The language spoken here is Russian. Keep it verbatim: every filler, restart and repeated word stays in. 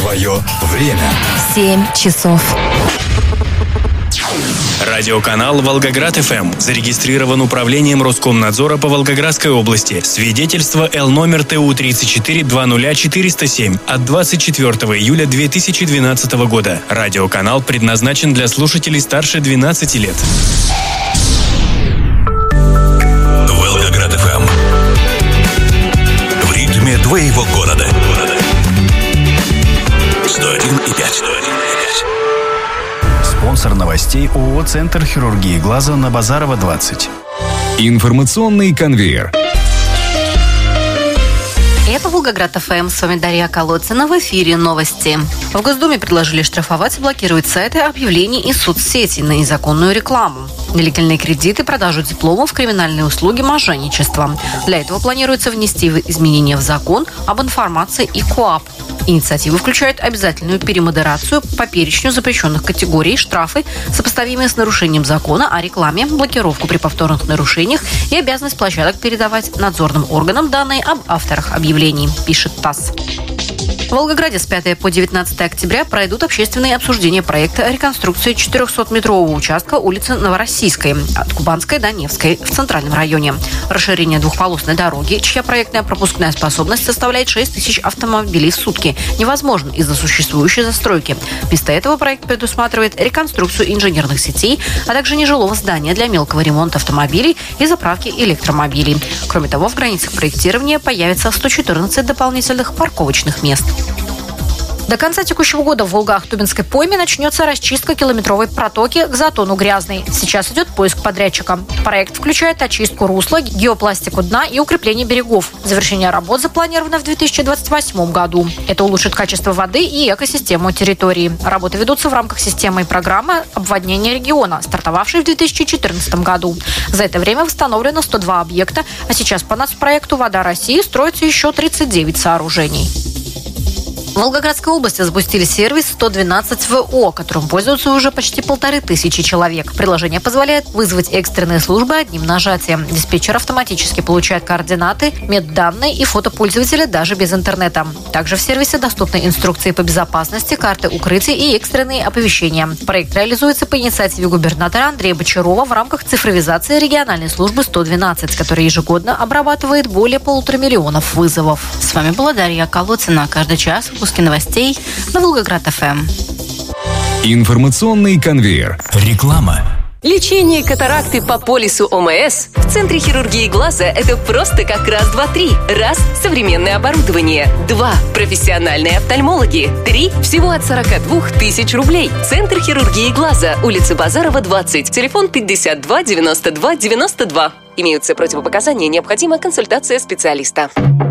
Твое время. Семь часов. Радиоканал «Волгоград-ФМ» зарегистрирован управлением Роскомнадзора по Волгоградской области. Свидетельство Л номер Т У тридцать четыре двадцать четыреста семь от двадцать четвёртого июля две тысячи двенадцатого года. Радиоканал предназначен для слушателей старше двенадцати лет. Волгоград-ФМ. В ритме твоего города. сто один и пять. Спонсор новостей ООО «Центр хирургии глаза» на Базарова, двадцать. Информационный конвейер. Это Волгоград-ФМ. С вами Дарья Колодцина. В эфире новости. В Госдуме предложили штрафовать и блокировать сайты объявлений и соцсети на незаконную рекламу. Нелегальные кредиты, продажу дипломов, криминальные услуги, мошенничество. Для этого планируется внести изменения в закон об информации и КоАП. Инициатива включает обязательную перемодерацию по перечню запрещенных категорий, штрафы, сопоставимые с нарушением закона о рекламе, блокировку при повторных нарушениях и обязанность площадок передавать надзорным органам данные об авторах объявлений, пишет ТАСС. В Волгограде с пятого по девятнадцатое октября пройдут общественные обсуждения проекта реконструкции четырехсотметрового участка улицы Новороссийской от Кубанской до Невской в центральном районе. Расширение двухполосной дороги, чья проектная пропускная способность составляет шесть тысяч автомобилей в сутки, невозможно из-за существующей застройки. Вместо этого проект предусматривает реконструкцию инженерных сетей, а также нежилого здания для мелкого ремонта автомобилей и заправки электромобилей. Кроме того, в границах проектирования появится сто четырнадцать дополнительных парковочных мест. До конца текущего года в Волго-Ахтубинской пойме начнется расчистка километровой протоки к затону Грязный. Сейчас идет поиск подрядчика. Проект включает очистку русла, геопластику дна и укрепление берегов. Завершение работ запланировано в две тысячи двадцать восьмом году. Это улучшит качество воды и экосистему территории. Работы ведутся в рамках системы и программы обводнения региона, стартовавшей в две тысячи четырнадцатом году. За это время восстановлено сто два объекта, а сейчас по нацпроекту «Вода России» строится еще тридцать девять сооружений. В Волгоградской области запустили сервис сто двенадцать вэ о, которым пользуются уже почти полторы тысячи человек. Приложение позволяет вызвать экстренные службы одним нажатием. Диспетчер автоматически получает координаты, медданные и фото пользователя даже без интернета. Также в сервисе доступны инструкции по безопасности, карты укрытий и экстренные оповещения. Проект реализуется по инициативе губернатора Андрея Бочарова в рамках цифровизации региональной службы сто двенадцать, которая ежегодно обрабатывает более полутора миллионов вызовов. С вами была Дарья Колодцина. Каждый час выпуски новостей на Волгоград-ФМ. Информационный конвейер. Реклама. Лечение катаракты по полису ОМС в Центре хирургии глаза – это просто как раз, два, три. Раз – современное оборудование. Два – профессиональные офтальмологи. Три – всего от сорока двух тысяч рублей. Центр хирургии глаза, улица Базарова, двадцать. Телефон пятьдесят два девяносто два девяносто два. Имеются противопоказания, необходима консультация специалиста.